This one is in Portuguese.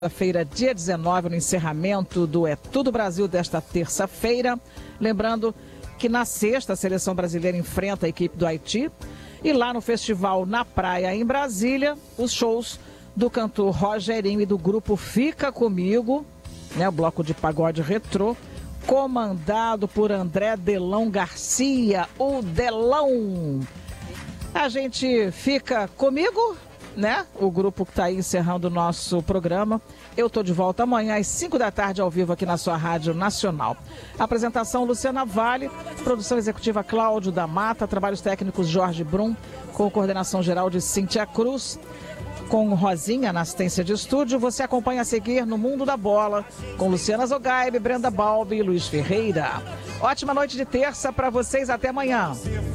Feira, dia 19, no encerramento do É Tudo Brasil desta terça-feira. Lembrando que na sexta a seleção brasileira enfrenta a equipe do Haiti. E lá no festival Na Praia, em Brasília, os shows do cantor Rogerinho e do grupo Fica Comigo, né, o bloco de pagode retrô, comandado por André Delão Garcia, o Delão. A gente fica comigo, né? O grupo que está aí encerrando o nosso programa. Eu estou de volta amanhã às 5 da tarde ao vivo aqui na sua Rádio Nacional. Apresentação Luciana Vale, produção executiva Cláudio da Mata, trabalhos técnicos Jorge Brum, com coordenação geral de Cíntia Cruz, com Rosinha na assistência de estúdio. Você acompanha a seguir no Mundo da Bola, com Luciana Zogaib, Brenda Balbi e Luiz Ferreira. Ótima noite de terça para vocês, até amanhã.